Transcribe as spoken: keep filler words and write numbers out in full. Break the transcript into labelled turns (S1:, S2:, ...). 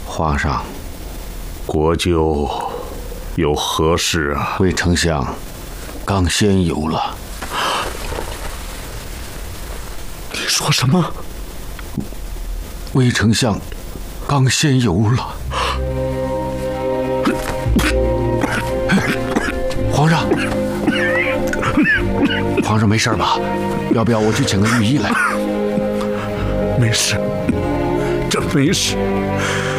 S1: 皇上，
S2: 国舅有何事啊？
S1: 魏丞相刚仙游了。
S2: 你说什么？
S1: 魏丞相刚仙游了。皇上，皇上没事吧？要不要我去请个御医来？
S2: 没事，这没事。